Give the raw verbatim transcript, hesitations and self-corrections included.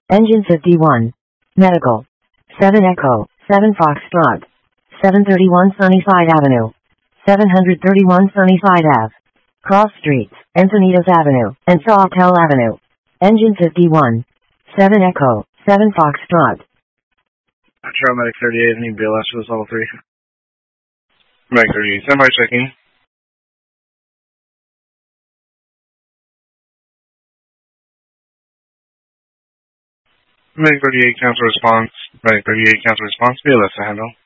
Engine fifty-one. Medical. seven Echo, seven Foxtrot. seven thirty-one Sunnyside Avenue. seven thirty-one Sunnyside Ave. Cross Streets, Encinitas Avenue, and Sawtell Avenue. Engine fifty-one. seven Echo, seven Foxtrot. Paramedic thirty-eight, I need B L S for this level three. Medic thirty-eight, stand by checking. Medic thirty-eight, cancel response. Medic thirty-eight, cancel response. B L S to handle.